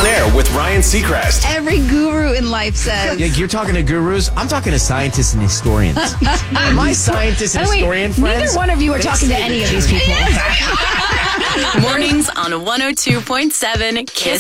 On Air with Ryan Seacrest. Every guru in life says. Yeah, you're talking to gurus. I'm talking to scientists and historians. My scientists and historian friends. Neither one of you are talking to any of these people. Mornings on 102.7 Kiss